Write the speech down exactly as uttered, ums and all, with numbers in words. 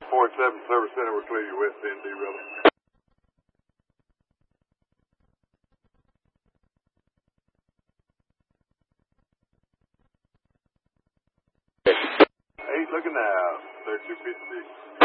Point seven Service Center, we're clear you west N D, brother. Eight looking out, thirty-two fifty-six.